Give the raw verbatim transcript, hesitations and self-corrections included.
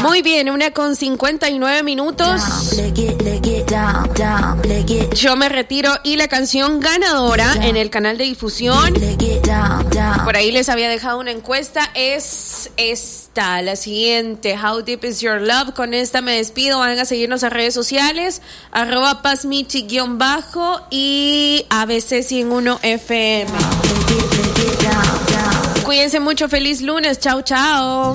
Muy bien, una con cincuenta y nueve minutos. Yo me retiro y la canción ganadora en el canal de difusión, por ahí les había dejado una encuesta, es esta, la siguiente. How deep is your love? Con esta me despido. Van a seguirnos a redes sociales, arroba pazmichi guión bajo y A B C ciento uno F M. Cuídense mucho, feliz lunes, chao chao.